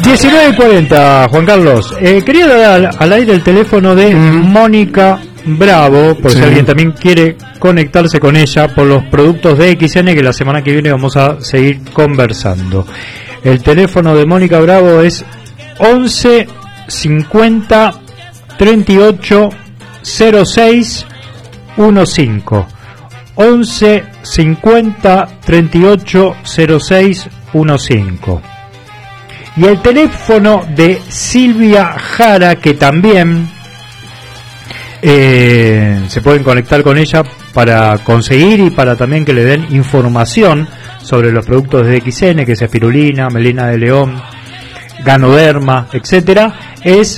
19:40, Juan Carlos. Quería dar al aire el teléfono de Mónica Bravo, por si alguien también quiere conectarse con ella por los productos de XN, que la semana que viene vamos a seguir conversando. El teléfono de Mónica Bravo es 11 50 38 06 15. 11 50 38 06 15. Y el teléfono de Silvia Jara, que también se pueden conectar con ella para conseguir y para también que le den información sobre los productos de XN, que es espirulina, melena de león, ganoderma, etcétera, es